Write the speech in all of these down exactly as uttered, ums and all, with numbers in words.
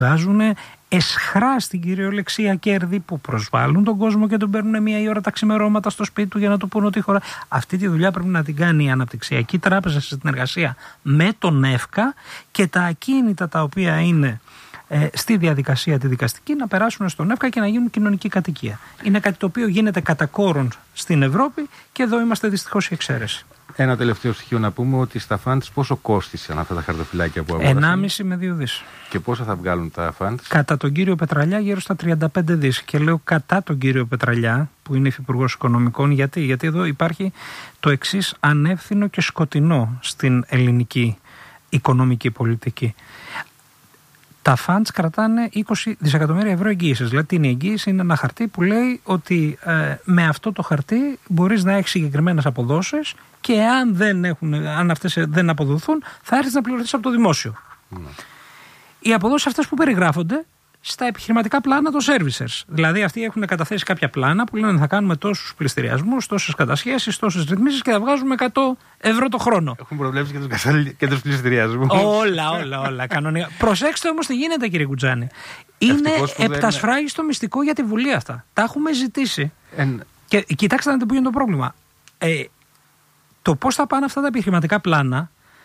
βγάζουν εσχρά στην κυριολεξία κέρδη που προσβάλλουν τον κόσμο και τον παίρνουν μία η ώρα τα ξημερώματα στο σπίτι του για να του πούνε ότι η χώρα. Αυτή τη δουλειά πρέπει να την κάνει η Αναπτυξιακή Τράπεζα σε συνεργασία με τον ΕΦΚΑ και τα ακίνητα τα οποία είναι ε, στη διαδικασία τη δικαστική να περάσουν στον ΕΦΚΑ και να γίνουν κοινωνική κατοικία. Είναι κάτι το οποίο γίνεται κατά κόρον στην Ευρώπη και εδώ είμαστε δυστυχώς η εξαίρεση. Ένα τελευταίο στοιχείο να πούμε ότι στα φαντς πόσο κόστησαν αυτά τα χαρτοφυλάκια που αγόρασαν. ενάμιση με δύο δις. Και πόσα θα βγάλουν τα φαντς. Κατά τον κύριο Πετραλιά γύρω στα τριάντα πέντε δις. Και λέω κατά τον κύριο Πετραλιά που είναι υφυπουργός οικονομικών. Γιατί? Γιατί εδώ υπάρχει το εξής ανεύθυνο και σκοτεινό στην ελληνική οικονομική πολιτική. Τα φαντς κρατάνε είκοσι δισεκατομμύρια ευρώ εγγύησης. Δηλαδή, τι είναι η εγγύηση? Είναι ένα χαρτί που λέει ότι ε, με αυτό το χαρτί μπορείς να έχεις συγκεκριμένες αποδόσεις και αν, δεν έχουν, αν αυτές δεν αποδοθούν, θα έρθεις να πληρωθείς από το δημόσιο. Mm. Οι αποδόσεις αυτές που περιγράφονται στα επιχειρηματικά πλάνα των servicers. Δηλαδή, αυτοί έχουν καταθέσει κάποια πλάνα που λένε θα κάνουμε τόσους πληστηριασμούς, τόσες κατασχέσεις, τόσες ρυθμίσεις και θα βγάζουμε εκατό ευρώ το χρόνο. Έχουν προβλέψει και τους, και τους πληστηριασμούς. Όλα, όλα, όλα. Κανονικά. Προσέξτε όμως τι γίνεται, κύριε Κουτζάνη. Είναι επτασφράγιστο μυστικό για τη Βουλή αυτά. Τα έχουμε ζητήσει. Εν... Και κοιτάξτε να δείτε πού είναι το πρόβλημα. Ε, το πώς θα πάνε αυτά τα επιχειρηματικά πλάνα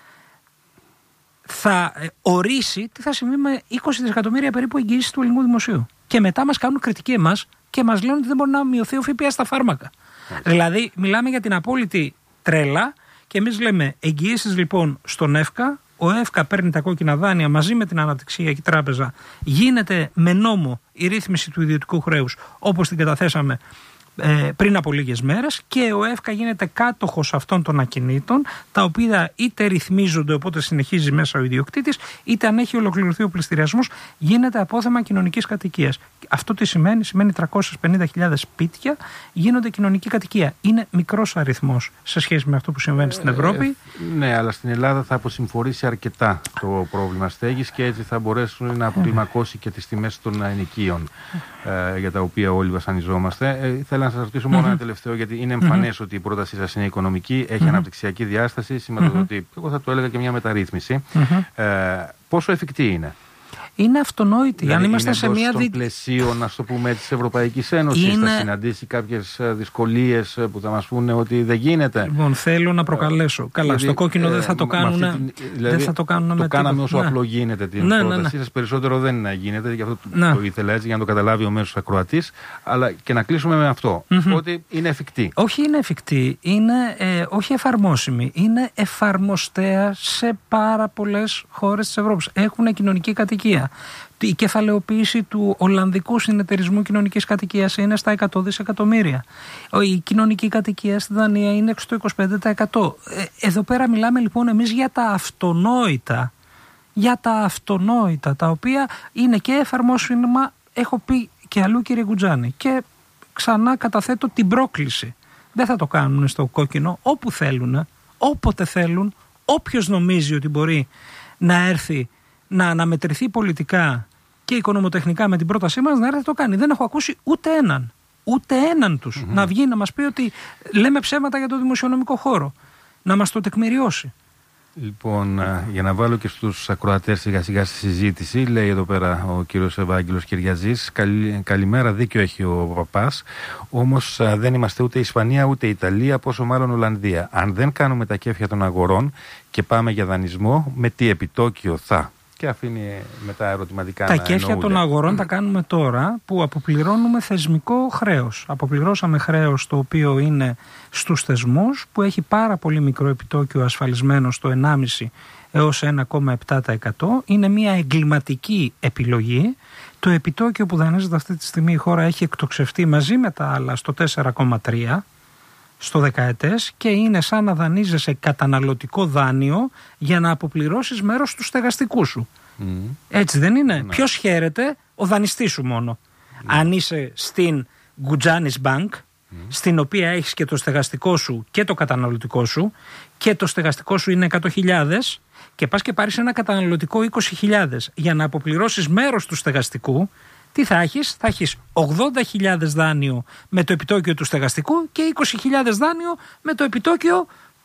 θα ορίσει τι θα συμβεί με είκοσι δισεκατομμύρια περίπου εγγυήσεις του ελληνικού δημοσίου. Και μετά μας κάνουν κριτική εμάς και μας λένε ότι δεν μπορεί να μειωθεί ο ΦΠΑ στα φάρμακα. Yeah. Δηλαδή, μιλάμε για την απόλυτη τρέλα και εμείς λέμε εγγυήσεις λοιπόν στον ΕΦΚΑ. Ο ΕΦΚΑ παίρνει τα κόκκινα δάνεια μαζί με την Αναπτυξιακή Τράπεζα. Γίνεται με νόμο η ρύθμιση του ιδιωτικού χρέους όπως την καταθέσαμε Ε, πριν από λίγες μέρες και ο ΕΦΚΑ γίνεται κάτοχος αυτών των ακινήτων τα οποία είτε ρυθμίζονται οπότε συνεχίζει μέσα ο ιδιοκτήτης είτε αν έχει ολοκληρωθεί ο πληστηριασμός γίνεται απόθεμα κοινωνικής κατοικίας. Αυτό τι σημαίνει? Σημαίνει τριακόσιες πενήντα χιλιάδες σπίτια γίνονται κοινωνική κατοικία. Είναι μικρός αριθμός σε σχέση με αυτό που συμβαίνει στην Ευρώπη. Ε, ναι, αλλά στην Ελλάδα θα αποσυμφορήσει αρκετά το πρόβλημα στέγης και έτσι θα μπορέσουν να αποκλιμακώσει και τις τιμές των ενοικίων ε, για τα οποία όλοι βασανιζόμαστε. Ε, θέλω να σας ρωτήσω μόνο mm-hmm. ένα τελευταίο, γιατί είναι εμφανές mm-hmm. ότι η πρότασή σας είναι οικονομική, έχει mm-hmm. αναπτυξιακή διάσταση, σηματοδοτεί, mm-hmm. εγώ θα το έλεγα και μια μεταρρύθμιση. Mm-hmm. Ε, πόσο εφικτή είναι? Είναι αυτονόητη. Δηλαδή, αν είμαστε είναι σε μια δι... των πλαισίων, να το πούμε, της Ευρωπαϊκής Ένωσης, είναι... θα συναντήσει κάποιες δυσκολίες που θα μας πούνε ότι δεν γίνεται. Λοιπόν, θέλω να προκαλέσω. Ε, Καλά, δηλαδή, στο κόκκινο ε, δεν θα το κάνουν. Την... Δηλαδή, δεν θα το κάνουν το με κάναμε όσο ναι. απλό γίνεται την ναι, πρότασή ναι, σας. Ναι. Περισσότερο δεν γίνεται, γι' αυτό ναι. το ήθελα έτσι, για να το καταλάβει ο μέσος ακροατής. Αλλά και να κλείσουμε με αυτό. Mm-hmm. Ότι είναι εφικτή. Όχι είναι εφικτή, είναι ε, όχι εφαρμόσιμη. Είναι εφαρμοστέα σε πάρα πολλές χώρες της Ευρώπης. Έχουν κοινωνική κατοικία. Η κεφαλαιοποίηση του Ολλανδικού Συνεταιρισμού Κοινωνικής Κατοικίας είναι στα εκατό δισεκατομμύρια. Η κοινωνική κατοικία στη Δανία είναι στο είκοσι πέντε τοις εκατό. Εδώ πέρα μιλάμε λοιπόν εμείς για τα αυτονόητα, για τα αυτονόητα, τα οποία είναι και εφαρμόσιμα, έχω πει και αλλού κύριε Γκουτζάνη. Και ξανά καταθέτω την πρόκληση. Δεν θα το κάνουν στο κόκκινο, όπου θέλουν, όποτε θέλουν, όποιος νομίζει ότι μπορεί να έρθει να αναμετρηθεί πολιτικά και οικονομοτεχνικά με την πρότασή μας, να έρθει να το κάνει. Δεν έχω ακούσει ούτε έναν, ούτε έναν τους mm-hmm. να βγει να μας πει ότι λέμε ψέματα για το δημοσιονομικό χώρο. Να μας το τεκμηριώσει. Λοιπόν, για να βάλω και στους ακροατές σιγά σιγά στη συζήτηση, λέει εδώ πέρα ο κύριος Ευάγγελος Κυριαζής, καλη, καλημέρα, δίκιο έχει ο παπάς, όμως δεν είμαστε ούτε Ισπανία ούτε Ιταλία, πόσο μάλλον Ολλανδία. Αν δεν κάνουμε τα κέφια των αγορών και πάμε για δανεισμό, με τι επιτόκιο θα? Και αφήνει μετά ερωτηματικά. Τα να κέφια εννοούνται. των αγορών mm. τα κάνουμε τώρα που αποπληρώνουμε θεσμικό χρέος. Αποπληρώσαμε χρέος το οποίο είναι στους θεσμούς που έχει πάρα πολύ μικρό επιτόκιο ασφαλισμένο στο ενάμιση έως ένα κόμμα επτά τοις εκατό. Είναι μια εγκληματική επιλογή. Το επιτόκιο που δανείζεται αυτή τη στιγμή η χώρα έχει εκτοξευτεί μαζί με τα άλλα στο τέσσερα κόμμα τρία. Στο δεκαετές και είναι σαν να δανείζεσαι καταναλωτικό δάνειο για να αποπληρώσεις μέρος του στεγαστικού σου. Mm. Έτσι δεν είναι? Ναι. Ποιος χαίρεται? Ο δανειστής σου μόνο. Ναι. Αν είσαι στην Γκουτζάνης Bank, mm. στην οποία έχεις και το στεγαστικό σου και το καταναλωτικό σου και το στεγαστικό σου είναι εκατό χιλιάδες και πας και πάρεις ένα καταναλωτικό είκοσι χιλιάδες για να αποπληρώσεις μέρος του στεγαστικού, τι θα έχεις? Θα έχεις ογδόντα χιλιάδες δάνειο με το επιτόκιο του στεγαστικού και είκοσι χιλιάδες δάνειο με το επιτόκιο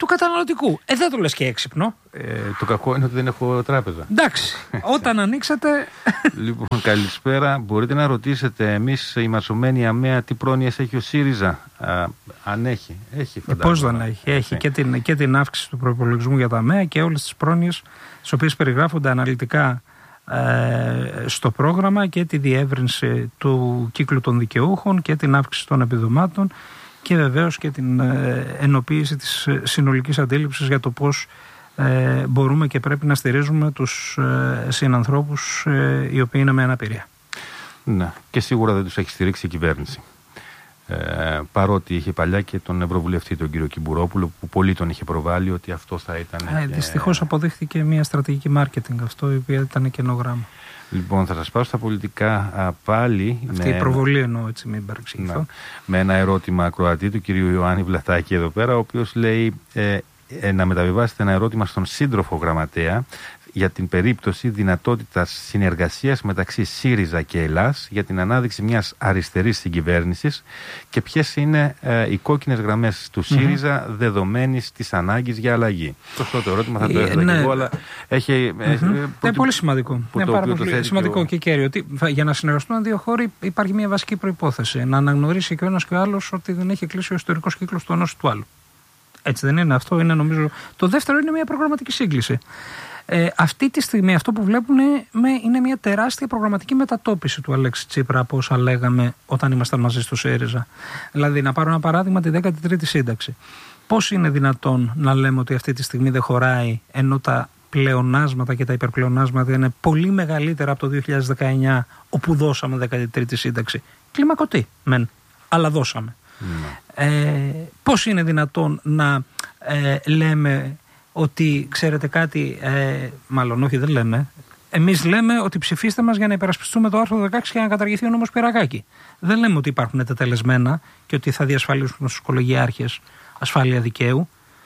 του καταναλωτικού. Ε, δεν το λες και έξυπνο. Ε, το κακό είναι ότι δεν έχω τράπεζα. Εντάξει, όταν ανοίξατε... Λοιπόν, καλησπέρα. Μπορείτε να ρωτήσετε εμείς οι μασωμένοι ΑΜΕΑ τι πρόνοιες έχει ο ΣΥΡΙΖΑ. Α, αν έχει. Έχει, φαντάζομαι. Πώς δεν έχει. Έχει και την, και την αύξηση του προϋπολογισμού για τα ΑΜΕΑ και όλες τις πρόνοιες τις οποίες περιγράφονται αναλυτικά ε, στο πρόγραμμα και τη διεύρυνση του κύκλου των δικαιούχων και την αύξηση των επιδομάτων και βεβαίως και την ε, ενοποίηση της συνολικής αντίληψης για το πώς ε, μπορούμε και πρέπει να στηρίζουμε τους ε, συνανθρώπους ε, οι οποίοι είναι με αναπηρία. Ναι, και σίγουρα δεν τους έχει στηρίξει η κυβέρνηση. Ε, παρότι είχε παλιά και τον Ευρωβουλευτή τον κύριο Κυμπουρόπουλο που πολύ τον είχε προβάλει ότι αυτό θα ήταν... Ε, και... Δυστυχώς αποδείχθηκε μια στρατηγική μάρκετινγκ αυτό η οποία ήταν καινογράμμα. Λοιπόν, θα σας πάω στα πολιτικά α, πάλι. Αυτή η προβολή εννοώ, έτσι μην παρεξηγηθώ. Ναι, με ένα ερώτημα ακροατή του κυρίου Ιωάννη Βλαθάκη εδώ πέρα, ο οποίος λέει ε, ε, να μεταβιβάσετε ένα ερώτημα στον σύντροφο γραμματέα για την περίπτωση δυνατότητας συνεργασίας μεταξύ ΣΥΡΙΖΑ και Ελλάς για την ανάδειξη μιας αριστερής συγκυβέρνησης και ποιες είναι ε, οι κόκκινες γραμμές του ΣΥΡΙΖΑ mm-hmm. δεδομένης της ανάγκης για αλλαγή. Αυτό το ερώτημα θα το έθετα ναι. και εγώ, αλλά έχει... Mm-hmm. έχει είναι το, πολύ σημαντικό. Είναι πάρα πολύ σημαντικό ο... και κέριο. Ότι για να συνεργαστούν δύο χώροι υπάρχει μια βασική προϋπόθεση. Να αναγνωρίσει και ο ένας και ο άλλος ότι δεν έχει κλείσει ο ιστορικός κύκλος του ενός του άλλου. Έτσι δεν είναι αυτό, είναι νομίζω... Το δεύτερο είναι μια προγραμματική σύγκληση. Ε, αυτή τη στιγμή αυτό που βλέπουμε είναι μια τεράστια προγραμματική μετατόπιση του Αλέξη Τσίπρα από όσα λέγαμε όταν ήμασταν μαζί στο ΣΥΡΙΖΑ. Δηλαδή, να πάρω ένα παράδειγμα, τη δέκατη τρίτη σύνταξη. Πώς είναι δυνατόν να λέμε ότι αυτή τη στιγμή δεν χωράει, ενώ τα πλεονάσματα και τα υπερπλεονάσματα είναι πολύ μεγαλύτερα από το δύο χιλιάδες δεκαεννιά, όπου δώσαμε δέκατη τρίτη σύνταξη. Κλιμακωτή, μεν, αλλά δώσαμε. Mm. Ε, πώς είναι δυνατόν να ε, λέμε ότι ξέρετε κάτι, ε, μάλλον όχι δεν λέμε, εμείς λέμε ότι ψηφίστε μας για να υπερασπιστούμε το άρθρο δεκαέξι και να καταργηθεί ο νόμος Πυραγάκη. Δεν λέμε ότι υπάρχουν τετελεσμένα και ότι θα διασφαλίσουν στους κολεγιάρχες ασφάλεια δικαίου.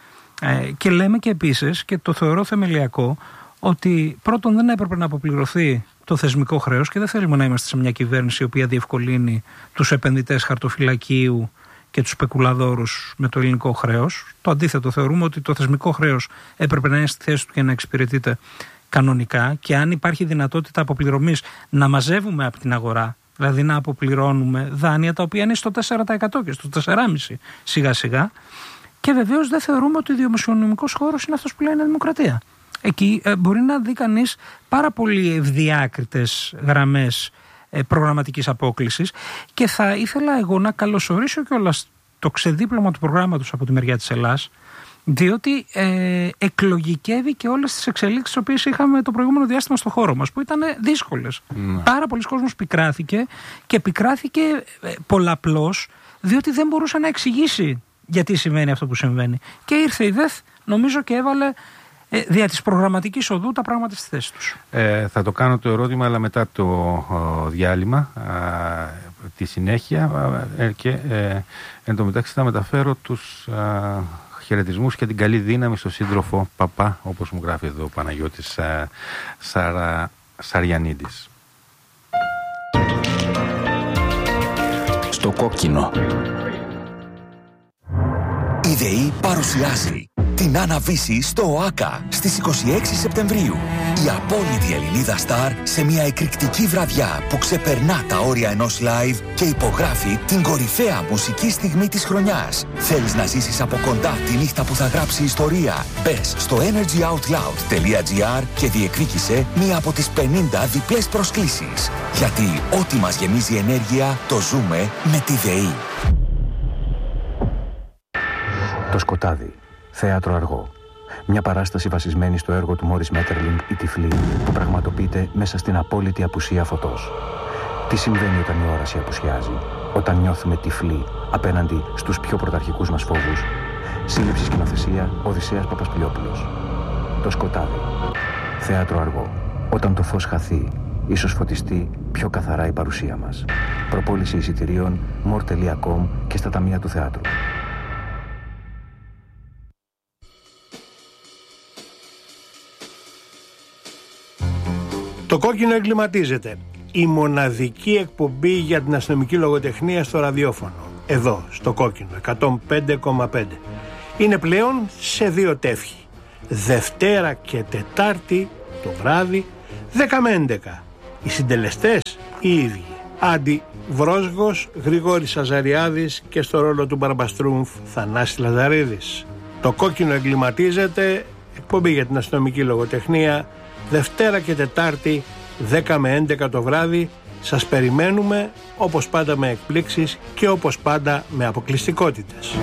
Ε, και λέμε και επίσης, και το θεωρώ θεμελιακό, ότι πρώτον δεν έπρεπε να αποπληρωθεί το θεσμικό χρέος και δεν θέλουμε να είμαστε σε μια κυβέρνηση η οποία διευκολύνει τους επενδυτές χαρτοφυλακίου και τους σπεκουλαδόρους με το ελληνικό χρέος. Το αντίθετο, θεωρούμε ότι το θεσμικό χρέος έπρεπε να είναι στη θέση του και να εξυπηρετείται κανονικά και αν υπάρχει δυνατότητα αποπληρωμής να μαζεύουμε από την αγορά, δηλαδή να αποπληρώνουμε δάνεια τα οποία είναι στο τέσσερα τοις εκατό και στο τέσσερα κόμμα πέντε τοις εκατό σιγά σιγά. Και βεβαίως δεν θεωρούμε ότι ο δημοσιονομικός χώρος είναι αυτός που λέει είναι δημοκρατία. Εκεί ε, μπορεί να δει κανείς πάρα πολύ ευδιάκριτες γραμμές ε, προγραμματικής απόκλησης και θα ήθελα εγώ να καλωσορίσω κιόλας το ξεδίπλωμα του προγράμματος από τη μεριά της Ελλάς, διότι ε, εκλογικεύει και όλες τις εξελίξεις τις οποίες είχαμε το προηγούμενο διάστημα στο χώρο μας, που ήταν δύσκολες. Mm. Πάρα πολλοί κόσμος πικράθηκε και πικράθηκε ε, πολλαπλώς, διότι δεν μπορούσε να εξηγήσει γιατί συμβαίνει αυτό που συμβαίνει. Και ήρθε η ΔΕΘ, νομίζω, και έβαλε ε, δια της προγραμματικής οδού τα πράγματα στη θέση τους. Ε, θα το κάνω το ερώτημα, αλλά μετά το ο, διάλειμμα, α, τη συνέχεια ε, και ε, εν τω μεταξύ θα μεταφέρω τους α, χαιρετισμούς και την καλή δύναμη στο σύντροφο Παπά, όπως μου γράφει εδώ ο Παναγιώτης α, Σαρα, Σαριανίδης. Στο κόκκινο. Η ΔΕΗ παρουσιάζει την Άννα-Βύση στο ΟΑΚΑ στις είκοσι έξι Σεπτεμβρίου. Η απόλυτη Ελληνίδα στάρ σε μια εκρηκτική βραδιά που ξεπερνά τα όρια ενός live και υπογράφει την κορυφαία μουσική στιγμή της χρονιάς. Θέλεις να ζήσεις από κοντά τη νύχτα που θα γράψει ιστορία? Μπες στο energyoutloud.gr και διεκδίκησε μία από τις πενήντα διπλές προσκλήσεις. Γιατί ό,τι μας γεμίζει ενέργεια το ζούμε με τη ΔΕΗ. Το Σκοτάδι, θέατρο αργό. Μια παράσταση βασισμένη στο έργο του Μόρις Μέττερλινγκ «Η Τυφλή», που πραγματοποιείται μέσα στην απόλυτη απουσία φωτός. Τι συμβαίνει όταν η όραση απουσιάζει, όταν νιώθουμε τυφλοί απέναντι στους πιο πρωταρχικούς μας φόβους? Σύλληψη σκηνοθεσία Οδυσσέας Παπασπηλιόπουλος. Το Σκοτάδι, θέατρο αργό. Όταν το φως χαθεί, ίσως φωτιστεί πιο καθαρά η παρουσία μας. Προπόληση εισιτηρίων μορ τελεία κομ και στα ταμεία του θεάτρου. Το κόκκινο εγκληματίζεται. Η μοναδική εκπομπή για την αστυνομική λογοτεχνία στο ραδιόφωνο. Εδώ, στο κόκκινο, εκατόν πέντε κόμμα πέντε. είναι πλέον σε δύο τεύχη. Δευτέρα και Τετάρτη το βράδυ δέκα με έντεκα. Οι συντελεστές οι ίδιοι. Άντι Βρόσγος, Γρηγόρης Αζαριάδης και στο ρόλο του Μπαρμπαστρούμφ Θανάση Λαζαρίδης. Το κόκκινο εγκληματίζεται, εκπομπή για την αστυνομική λογοτεχνία, Δευτέρα και Τετάρτη δέκα με έντεκα το βράδυ. Σας περιμένουμε όπως πάντα με εκπλήξεις και όπως πάντα με αποκλειστικότητες.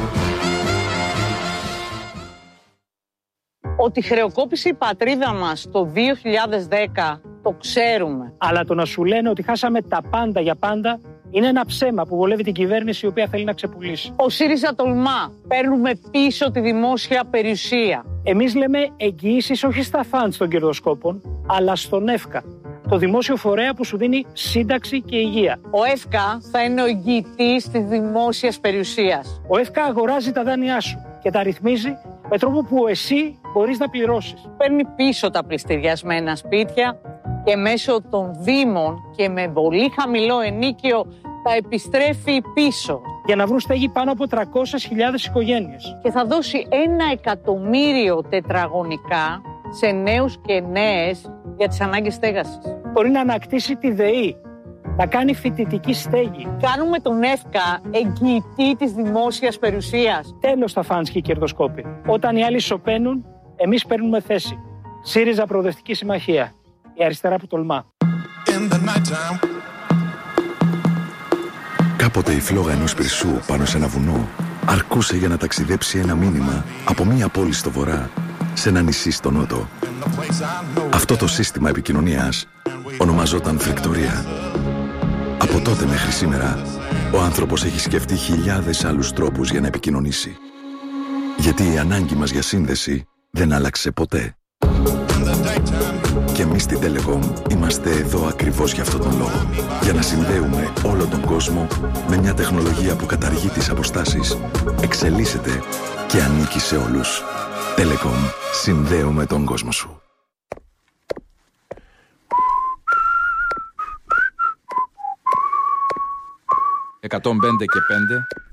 Ότι χρεοκόπησε η πατρίδα μας το δύο χιλιάδες δέκα το ξέρουμε. Αλλά το να σου λένε ότι χάσαμε τα πάντα για πάντα είναι ένα ψέμα που βολεύει την κυβέρνηση η οποία θέλει να ξεπουλήσει. Ο ΣΥΡΙΖΑ τολμά. Παίρνουμε πίσω τη δημόσια περιουσία. Εμείς λέμε εγγυήσεις όχι στα φαντς των κερδοσκόπων, αλλά στον ΕΦΚΑ, το δημόσιο φορέα που σου δίνει σύνταξη και υγεία. Ο ΕΦΚΑ θα είναι ο εγγυητής της δημόσιας περιουσίας. Ο ΕΦΚΑ αγοράζει τα δάνειά σου και τα ρυθμίζει με τρόπο που εσύ μπορείς να πληρώσεις. Παίρνει πίσω τα πληστηριασμένα σπίτια και μέσω των δήμων και με πολύ χαμηλό ενίκιο τα επιστρέφει πίσω. Για να βρουν στέγη πάνω από τριακόσιες χιλιάδες οικογένειες. Και θα δώσει ένα εκατομμύριο τετραγωνικά σε νέους και νέες για τις ανάγκες στέγασης. Μπορεί να ανακτήσει τη ΔΕΗ, να κάνει φοιτητική στέγη. Κάνουμε τον ΕΦΚΑ εγγυητή της δημόσιας περιουσίας. Τέλος τα φαντς και οι κερδοσκόποι. Όταν οι άλλοι σωπαίνουν, εμείς παίρνουμε θέση. ΣΥΡΙΖΑ Προοδευτική Συμμαχία. Η αριστερά που τολμά. Κάποτε η φλόγα ενός πυρσού πάνω σε ένα βουνό αρκούσε για να ταξιδέψει ένα μήνυμα από μία πόλη στο βορρά σε ένα νησί στο νότο. Αυτό το σύστημα επικοινωνίας ονομαζόταν φρικτορία. Από τότε μέχρι σήμερα, ο άνθρωπος έχει σκεφτεί χιλιάδες άλλους τρόπους για να επικοινωνήσει. Γιατί η ανάγκη μας για σύνδεση δεν άλλαξε ποτέ. Και εμείς στην Telecom είμαστε εδώ ακριβώς για αυτόν τον λόγο. Για να συνδέουμε όλο τον κόσμο με μια τεχνολογία που καταργεί τις αποστάσεις, εξελίσσεται και ανήκει σε όλους. Telecom. Συνδέουμε τον κόσμο σου. εκατόν πέντε και πέντε